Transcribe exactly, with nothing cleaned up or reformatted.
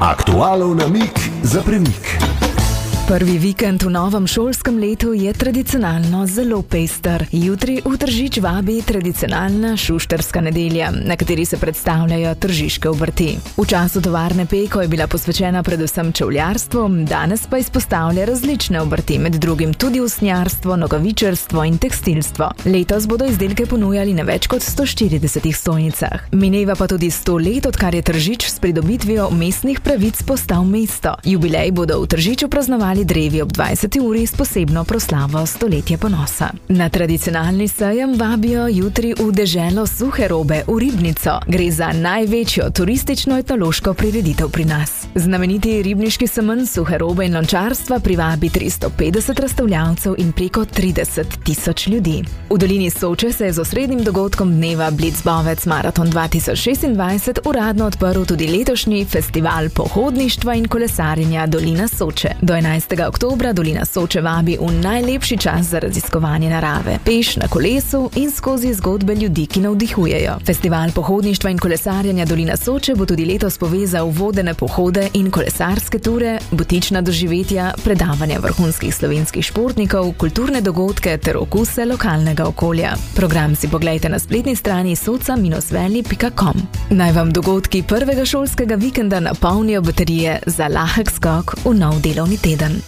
Aktualov namig za premik. Prvi vikend v novem šolskem letu je tradicionalno zelo pester. Jutri v Tržič vabi tradicionalna šuštarska nedelja, na kateri se predstavljajo tržiške obrti. V času tovarne Peko je bila posvečena predvsem čevljarstvu, danes pa izpostavlja različne obrti, med drugim tudi usnjarstvo, nogavičarstvo in tekstilstvo. Letos bodo izdelke ponujali na več kot sto štiridesetih stojnicah. Mineva pa tudi sto let, odkar je Tržič s pridobitvijo mestnih pravic postal mesto. Jubilej bodo v Tržiču praznovali drevi ob dvajseti uri s posebno proslavo Stoletje ponosa. Na tradicionalni sejem vabijo jutri v deželo Suhe robe v Ribnico. Gre za največjo turistično-etnološko prireditev pri nas. Znameniti ribniški semenj suhe robe in lončarstva privabi tristo petdeset razstavljavcev in preko trideset tisoč ljudi. V dolini Soče se je z osrednjim dogodkom dneva Blitzbovec Maraton dva tisoč šestindvajset uradno odprl tudi letošnji festival pohodništva in kolesarjenja Dolina Soče. Do enajstega oktobra Dolina Soče vabi v najlepši čas za raziskovanje narave, peš, na kolesu in skozi zgodbe ljudi, ki navdihujejo. Festival pohodništva in kolesarjenja Dolina Soče bo tudi letos povezal vodene pohode in kolesarske ture, butična doživetja, predavanja vrhunskih slovenskih športnikov, kulturne dogodke ter okuse lokalnega okolja. Program si poglejte na spletni strani soca veli pika com. Naj vam dogodki prvega šolskega vikenda napolnijo baterije za lahek skok v nov delovni teden.